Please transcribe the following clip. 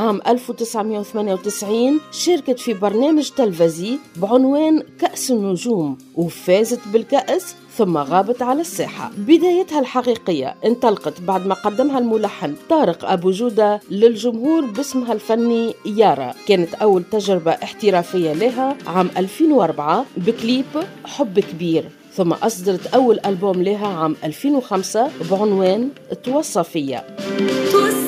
عام 1998 شاركت في برنامج تلفزي بعنوان كأس النجوم وفازت بالكأس، ثم غابت على الساحة. بدايتها الحقيقية انطلقت بعد ما قدمها الملحن طارق أبو جودة للجمهور باسمها الفني يارا. كانت أول تجربة احترافية لها عام 2004 بكليب حب كبير، ثم أصدرت أول ألبوم لها عام 2005 بعنوان توصى فيا.